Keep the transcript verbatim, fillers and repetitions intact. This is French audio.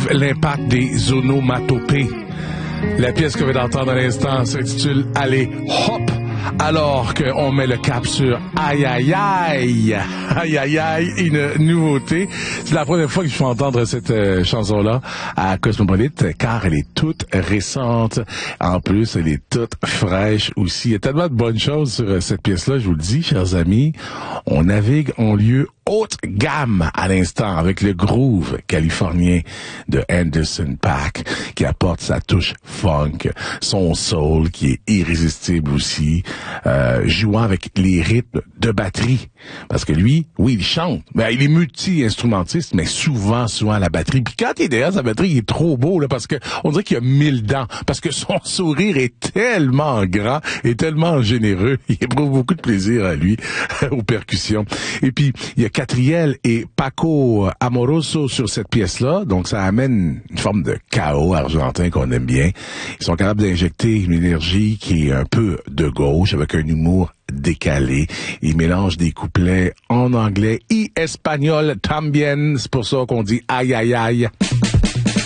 l'impact des onomatopées. La pièce que vous allez entendre à l'instant s'intitule « Allez, hop !» alors qu'on met le cap sur aïe aïe aïe, aïe aïe aïe, une nouveauté. C'est la première fois que je fais entendre cette euh, chanson-là à Cosmopolite, car elle est toute récente. En plus, elle est toute fraîche aussi. Il y a tellement de bonnes choses sur euh, cette pièce-là, je vous le dis, chers amis. On navigue en lieu haute gamme à l'instant avec le groove californien de Anderson .Paak qui apporte sa touche funk, son soul qui est irrésistible aussi, euh, jouant avec les rythmes de batterie. Parce que lui, oui, il chante, mais il est multi-instrumentiste, mais souvent, souvent à la batterie. Puis quand il est derrière sa batterie, il est trop beau, là, parce que on dirait qu'il a mille dents, parce que son sourire est tellement grand et tellement généreux. Il éprouve beaucoup de plaisir à lui, aux percussions. Et puis, il y a Catriel et Paco Amoroso sur cette pièce-là, donc ça amène une forme de chaos argentin qu'on aime bien. Ils sont capables d'injecter une énergie qui est un peu de gauche, avec un humour décalé. Ils mélangent des couplets en anglais et espagnol también. C'est pour ça qu'on dit aïe aïe aïe.